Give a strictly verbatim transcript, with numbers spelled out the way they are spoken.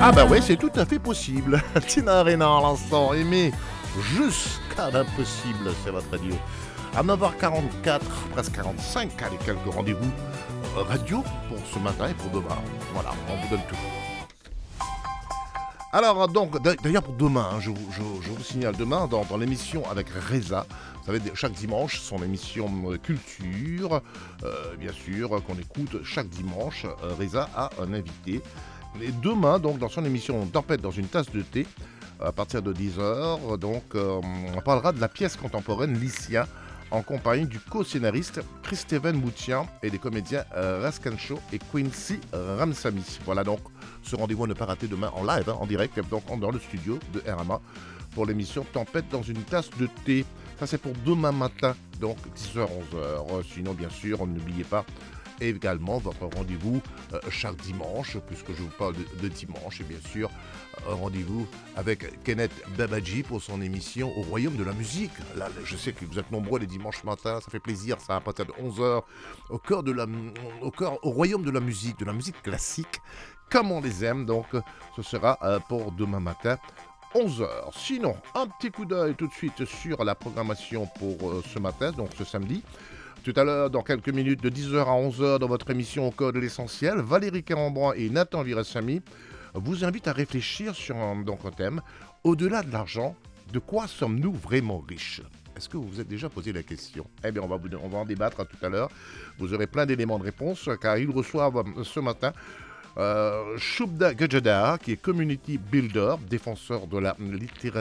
Ah bah ouais, c'est tout à fait possible. Tina Arena à l'instant, aimé jusqu'à l'impossible, c'est votre radio. À neuf heures quarante-quatre, presque quarante-cinq, allez, quelques rendez-vous euh, radio pour ce matin et pour demain. Voilà, on vous donne tout. Alors donc, d'ailleurs pour demain, hein, je, vous, je, je vous signale demain dans, dans l'émission avec Reza. Vous savez, chaque dimanche, son émission culture, euh, bien sûr, qu'on écoute chaque dimanche. Euh, Reza a un invité. Et demain, donc, dans son émission Tempête dans une tasse de thé, à partir de dix heures, donc, euh, on parlera de la pièce contemporaine Lycien, en compagnie du co-scénariste Chris-Steven Moutian et des comédiens euh, Raskan Shaw et Quincy Ramsamy. Voilà donc ce rendez-vous à ne pas rater demain en live, hein, en direct, donc dans le studio de R M A pour l'émission Tempête dans une tasse de thé. Ça c'est pour demain matin, donc dix heures onze heures. Sinon bien sûr, n'oubliez pas également votre rendez-vous euh, chaque dimanche, puisque je vous parle de, de dimanche, et bien sûr un rendez-vous avec Kenneth Babaji pour son émission Au Royaume de la Musique. Là, je sais que vous êtes nombreux les dimanches matins, ça fait plaisir, ça à partir de onze heures, au cœur de la, au cœur, au Royaume de la Musique, de la musique classique, comme on les aime. Donc ce sera euh, pour demain matin, onze heures. Sinon, un petit coup d'œil tout de suite sur la programmation pour euh, ce matin, donc ce samedi. Tout à l'heure, dans quelques minutes, de dix heures à onze heures, dans votre émission Au cœur de l'essentiel, Valérie Carambran et Nathan Virasamy vous invitent à réfléchir sur un, donc, un thème. Au-delà de l'argent, de quoi sommes-nous vraiment riches ? Est-ce que vous vous êtes déjà posé la question ? Eh bien, on va, vous, on va en débattre tout à l'heure. Vous aurez plein d'éléments de réponse, car ils reçoivent ce matin euh, Shubda Gajada, qui est Community Builder, défenseur de la littérature